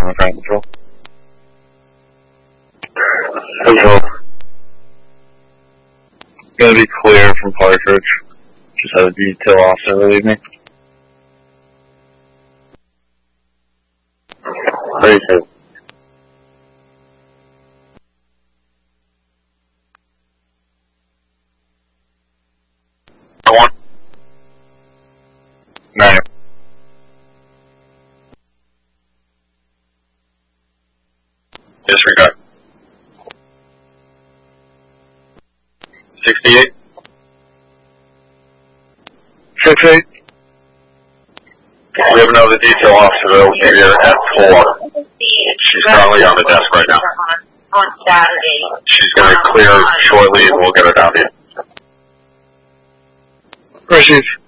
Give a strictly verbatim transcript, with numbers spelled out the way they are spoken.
from Ground Control. Control. Gonna be clear from Partridge. Just had a detail officer relieve me. thirty-two. One. Nine. Disregard. sixty-eight. six eight. We have another detail officer over here at four. She's currently on the desk right now. On Saturday. She's going to clear shortly and we'll get her down here. Where she's?